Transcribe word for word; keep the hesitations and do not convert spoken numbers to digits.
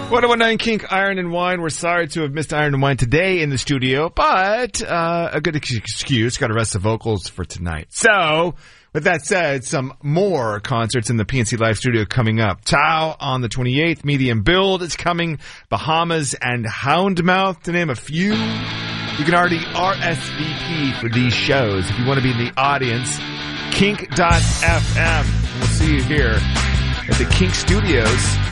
one oh one nine Kink, Iron and Wine. We're sorry to have missed Iron and Wine today in the studio, but uh, a good excuse. Got to rest the vocals for tonight. So, with that said, some more concerts in the P N C Live studio coming up. Tao on the twenty-eighth. Medium Build is coming. Bahamas and Houndmouth, to name a few. You can already R S V P for these shows if you want to be in the audience. Kink dot F M. We'll see you here at the Kink Studios